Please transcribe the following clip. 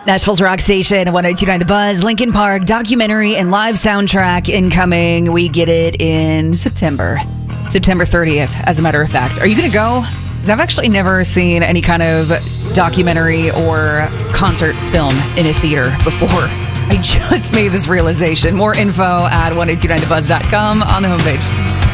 Nashville's Rock Station, 102.9 The Buzz, Linkin Park, documentary and live soundtrack incoming. We get it in September 30th, as a matter of fact. Are you going to go? Because I've actually never seen any kind of documentary or concert film in a theater before. I just made this realization. More info at 1029thebuzz.com on the homepage.